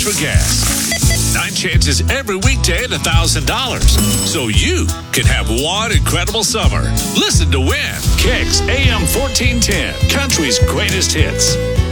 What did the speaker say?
for gas. 9 chances every weekday at $1,000. So you can have one incredible summer. Listen to win. Kicks AM 1410, country's greatest hits.